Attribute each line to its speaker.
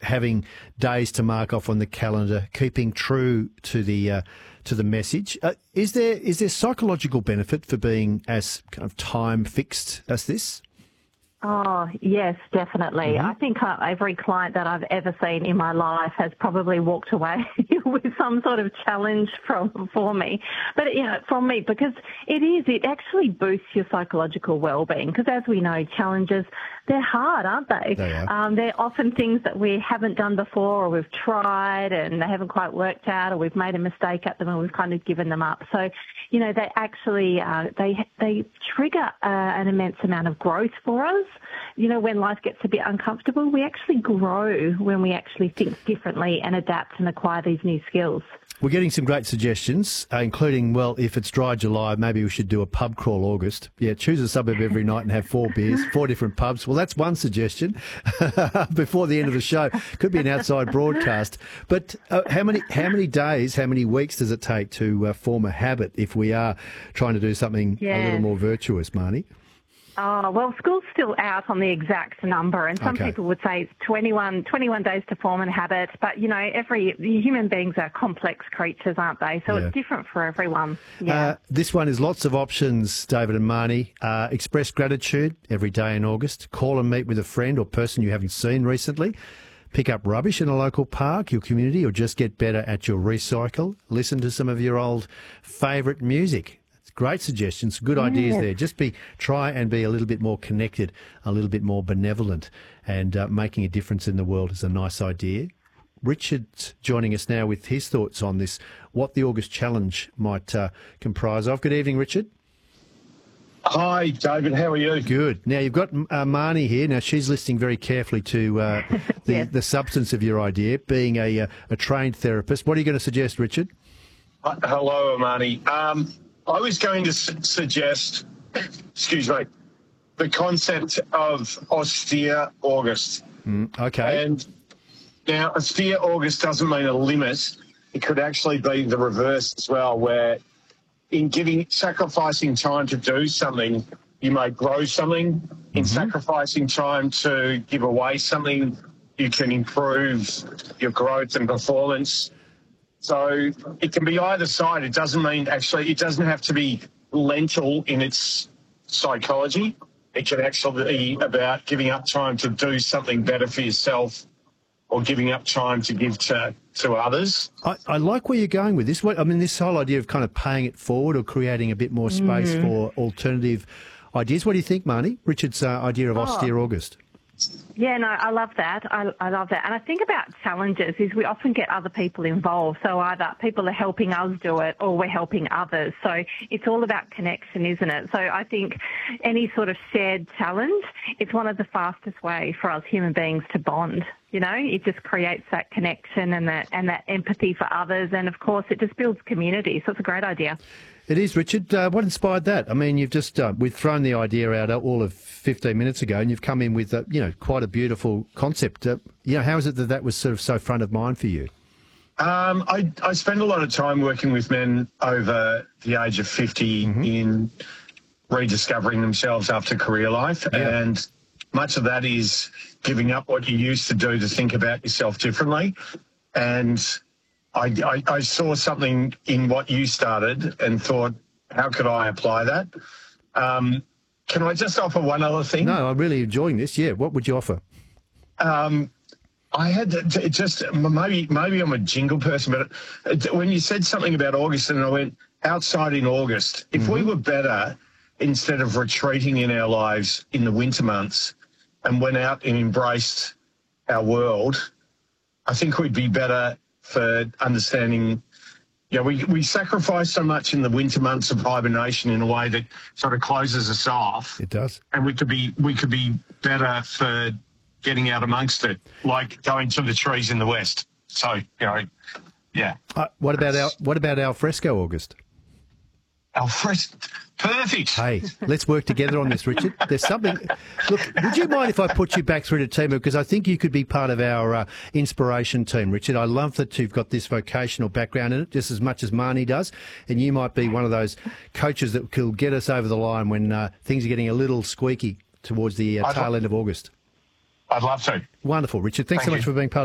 Speaker 1: having days to mark off on the calendar, keeping true to the message. Is there psychological benefit for being as kind of time fixed as this?
Speaker 2: Oh, yes, definitely.
Speaker 1: Mm-hmm.
Speaker 2: I think every client that I've ever seen in my life has probably walked away with some sort of challenge for me. But, from me, because it actually boosts your psychological well-being. Because as we know, challenges, they're hard, aren't they?
Speaker 1: They are.
Speaker 2: They're often things that we haven't done before, or we've tried and they haven't quite worked out, or we've made a mistake at them and we've kind of given them up. So, they actually, they trigger an immense amount of growth for us. When life gets a bit uncomfortable, we actually grow when we actually think differently and adapt and acquire these new skills.
Speaker 1: We're getting some great suggestions, including, if it's dry July, maybe we should do a pub crawl August. Yeah, choose a suburb every night and have 4 beers, 4 different pubs. Well, that's one suggestion before the end of the show. Could be an outside broadcast. But how many days, how many weeks does it take to form a habit if we are trying to do something a little more virtuous, Marnie?
Speaker 2: Oh, well, school's still out on the exact number, and some people would say it's 21 days to form a habit, but, human beings are complex creatures, aren't they? So it's different for everyone. Yeah.
Speaker 1: This one is lots of options, David and Marnie. Express gratitude every day in August. Call and meet with a friend or person you haven't seen recently. Pick up rubbish in a local park, your community, or just get better at your recycle. Listen to some of your old favourite music. Great suggestions, good ideas there. Just try and be a little bit more connected, a little bit more benevolent, and making a difference in the world is a nice idea. Richard's joining us now with his thoughts on this, what the August Challenge might comprise of. Good evening, Richard.
Speaker 3: Hi, David. How are you?
Speaker 1: Good. Now, you've got Marnie here. Now, she's listening very carefully to the substance of your idea, being a trained therapist. What are you going to suggest, Richard?
Speaker 3: Hello, Marnie. I was going to suggest, the concept of austere August.
Speaker 1: Okay.
Speaker 3: And now, austere August doesn't mean a limit. It could actually be the reverse as well, where in sacrificing time to do something, you may grow something. In sacrificing time to give away something, you can improve your growth and performance. So it can be either side. It doesn't have to be lentil in its psychology. It can actually be about giving up time to do something better for yourself, or giving up time to give to others.
Speaker 1: I like where you're going with this. This whole idea of kind of paying it forward or creating a bit more space for alternative ideas. What do you think, Marnie? Richard's idea of austere August.
Speaker 2: Yeah, no, I love that. I love that. And I think about challenges is we often get other people involved. So either people are helping us do it or we're helping others. So it's all about connection, isn't it? So I think any sort of shared challenge, it's one of the fastest way for us human beings to bond. It just creates that connection and that empathy for others. And, of course, it just builds community. So it's a great idea.
Speaker 1: It is, Richard. What inspired that? You've just we've thrown the idea out all of 15 minutes ago, and you've come in with quite a beautiful concept. How is it that was sort of so front of mind for you?
Speaker 3: I spend a lot of time working with men over the age of 50 in rediscovering themselves after career life, and much of that is giving up what you used to do to think about yourself differently. And I saw something in what you started and thought, how could I apply that? Can I just offer one other thing?
Speaker 1: No, I'm really enjoying this. Yeah, what would you offer?
Speaker 3: I had maybe I'm a jingle person, but when you said something about August and I went, outside in August, if we were better, instead of retreating in our lives in the winter months and went out and embraced our world, I think we'd be better for understanding. We sacrifice so much in the winter months of hibernation in a way that sort of closes us off.
Speaker 1: It does.
Speaker 3: And we could be better for getting out amongst it, like going to the trees in the west. So, yeah.
Speaker 1: What about al fresco August?
Speaker 3: Al fresco. Perfect.
Speaker 1: Hey, let's work together on this, Richard. There's something. Look, would you mind if I put you back through to team? Because I think you could be part of our inspiration team, Richard. I love that you've got this vocational background in it, just as much as Marnie does. And you might be one of those coaches that will get us over the line when things are getting a little squeaky towards the tail end of August.
Speaker 3: I'd love to.
Speaker 1: Wonderful, Richard. Thanks so much for being part of